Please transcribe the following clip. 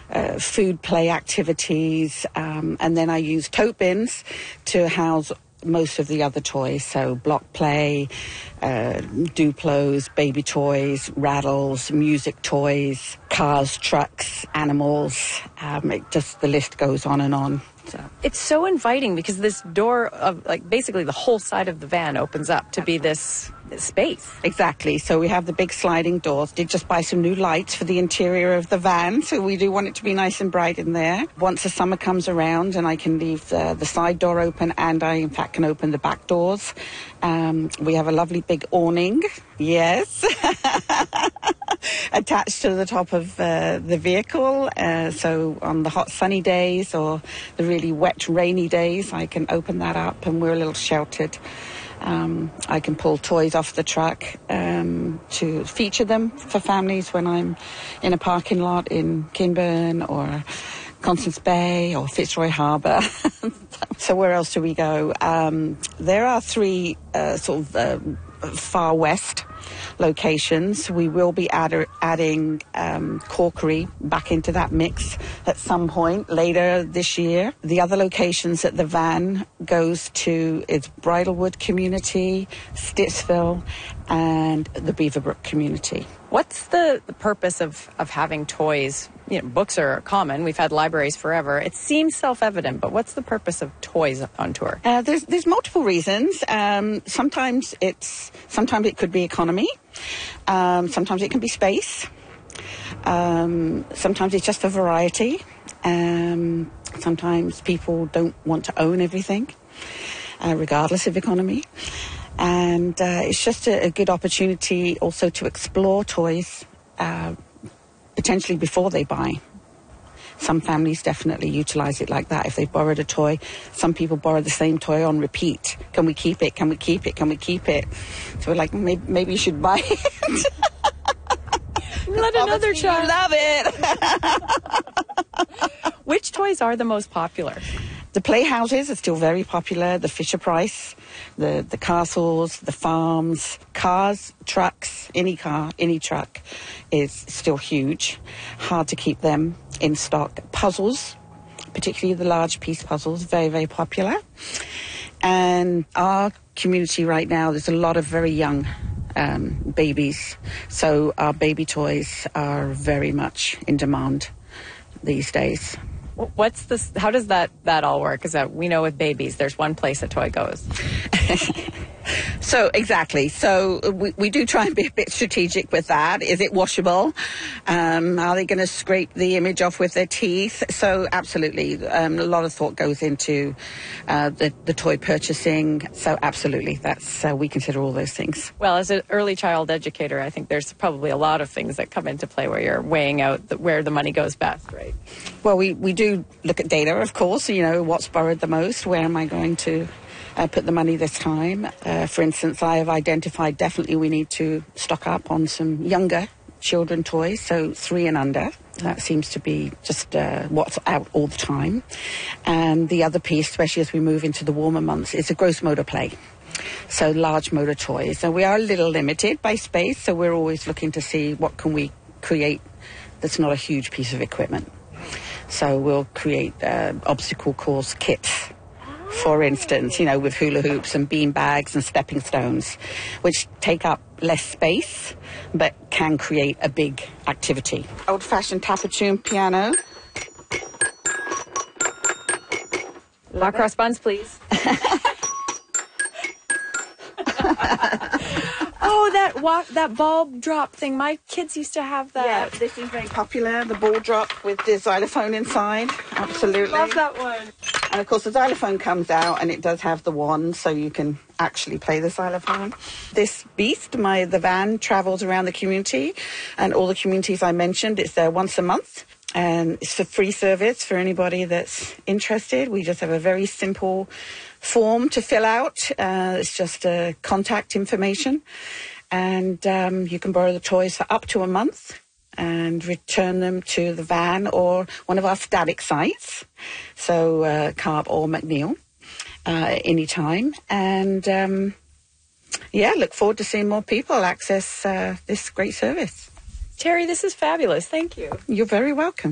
food play activities, and then I use tote bins to house most of the other toys, so block play, Duplos, baby toys, rattles, music toys, cars, trucks, animals. The list goes on and on. So. It's so inviting because this door of, like, basically the whole side of the van opens up to be this space. Exactly. So we have the big sliding doors. Did just buy some new lights for the interior of the van, so we do want it to be nice and bright in there. Once the summer comes around and I can leave the side door open, and I, in fact, can open the back doors. We have a lovely big awning. Yes. Attached to the top of the vehicle. So on the hot sunny days or the really wet rainy days, I can open that up and we're a little sheltered. I can pull toys off the truck to feature them for families when I'm in a parking lot in Kinburn or Constance Bay or Fitzroy Harbour. So where else do we go? There are three far west locations. We will be adding Corkery back into that mix at some point later this year. The other locations that the van goes to is Bridlewood community, Stittsville, and the Beaverbrook community. What's the purpose of having toys? You know, books are common. We've had libraries forever. It seems self-evident, but what's the purpose of toys on tour? There's multiple reasons. Sometimes it could be economy. Sometimes it can be space. Sometimes it's just a variety. Sometimes people don't want to own everything, regardless of economy. And it's just a good opportunity also to explore toys, potentially before they buy. Some families definitely utilize it like that. If they've borrowed a toy, some people borrow the same toy on repeat. Can we keep it? Can we keep it? Can we keep it? So we're like, maybe you should buy it. Let another child. Love it. Which toys are the most popular? The playhouses are still very popular. The Fisher-Price, the castles, the farms, cars, trucks, any car, any truck is still huge. Hard to keep them in stock. Puzzles, particularly the large piece puzzles, very, very popular. And our community right now, there's a lot of very young babies. So our baby toys are very much in demand these days. How does that all work? Because we know with babies, there's one place a toy goes. So, exactly. So, we do try and be a bit strategic with that. Is it washable? Are they going to scrape the image off with their teeth? So, absolutely. A lot of thought goes into the toy purchasing. So, absolutely. We consider all those things. Well, as an early child educator, I think there's probably a lot of things that come into play where you're weighing out where the money goes best, right? Well, we do look at data, of course. You know, what's borrowed the most? Where am I going to put the money this time? For instance, I have identified definitely we need to stock up on some younger children toys, so 3 and under. That seems to be just what's out all the time. And the other piece, especially as we move into the warmer months, is a gross motor play. So large motor toys. So we are a little limited by space, so we're always looking to see what can we create that's not a huge piece of equipment. So we'll create obstacle course kits, for instance, you know, with hula hoops and bean bags and stepping stones, which take up less space but can create a big activity. Old-fashioned Tapatune piano. Lacrosse buns, please. Oh, that ball drop thing. My kids used to have that. Yeah, this is very popular, the ball drop with the xylophone inside. Absolutely. Love that one. And, of course, the xylophone comes out and it does have the wand, so you can actually play the xylophone. This beast, the van, travels around the community, and all the communities I mentioned, it's there once a month. And it's for free service for anybody that's interested. We just have a very simple form to fill out. It's just contact information. And you can borrow the toys for up to a month and return them to the van or one of our static sites, so Carp or McNeil, anytime. And, look forward to seeing more people access this great service. Terry, this is fabulous. Thank you. You're very welcome.